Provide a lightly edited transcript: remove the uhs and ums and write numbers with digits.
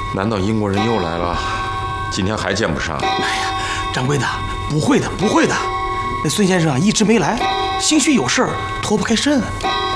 难道英国人又来了？今天还见不上？ 哎呀，掌柜的，不会的，不会的。那孙先生啊，一直没来，兴许有事儿脱不开身。